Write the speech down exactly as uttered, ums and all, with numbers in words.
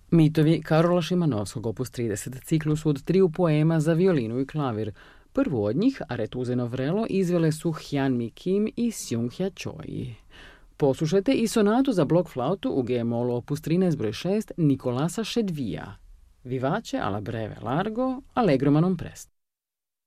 Mitovi Karola Šimanovskog, opus trideset, ciklus od triju poema za violinu i klavir. Prvu od njih, Aretuzino vrelo, izvele su Hyun Mi Kim i Seung Hya Choi. Poslušajte i sonatu za blok flautu u G-molu opus trinaest broj šest Nicolasa Shedvija. Vivace alla breve largo, allegro ma non presto.